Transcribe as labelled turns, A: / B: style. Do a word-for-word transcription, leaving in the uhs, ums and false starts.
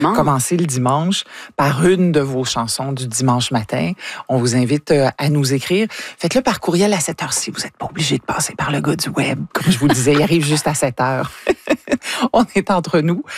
A: commencer le dimanche par une de vos chansons du dimanche matin. On vous invite à nous écrire. Faites-le par courriel à cette heure-ci. Vous n'êtes pas obligé de passer par le gars du web. Comme je vous le disais, il arrive juste à sept heures. On est entre nous.